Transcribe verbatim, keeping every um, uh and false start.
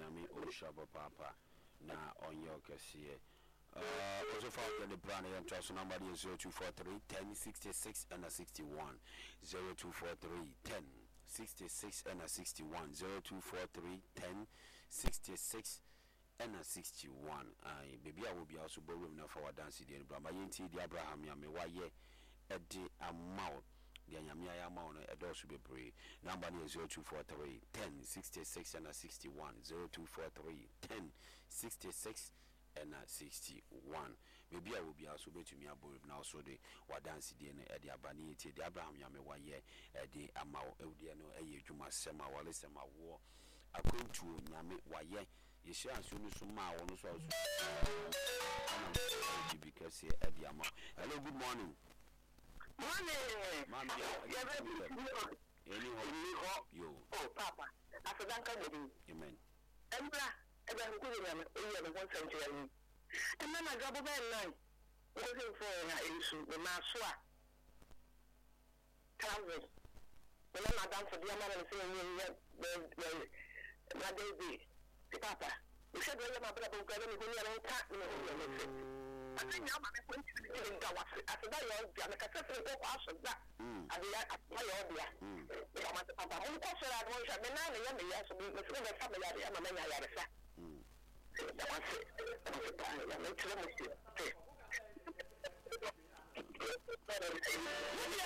Nyami Oshaba Papa na Onyo Kasie. Uh, also found the brand and trust number is zero two four three ten sixty-six and a sixty-one zero two four three ten sixty-six and a sixty-one zero two four three ten sixty-six and a sixty-one. I baby I will be also borrowing now for dance the Brahma Yenti the Abraham Yame Waye at the amount the Yamia amount at also be brave. Number is zero two four three ten sixty-six and a sixty-one zero two four three ten sixty-six and at sixty-one. Maybe I will be also bet to me about now so the what dance the at the Abani the Abraham Yame Waye at the amount of the no a Juma Sema Walisema war. According to Yame Waye, you share as soon as some more on us also because here at the amount. Hello, good morning. Morning, Mamma. Anyhow, you. Oh, Papa, I forgot to Amen. Embra, Evan William, we have one century. And then I got a bad line. Looking for an issue, the Maswa. Thousand. When I'm down for the amount of saying, my baby, Papa, you said, well, my brother, when you're on tap, I think now I'm going to be doing that. I said, I am a catastrophe of us of that. I mean, I am here. Papa, who was that one? I mean, I am the answer. The family, I am a man. I am a that's it. That's it.